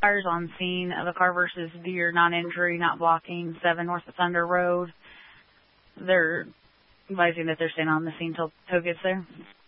cars on scene of a car versus deer, non-injury, not blocking, 7 north of Thunder Road. They're advising that they're staying on the scene till tow gets there.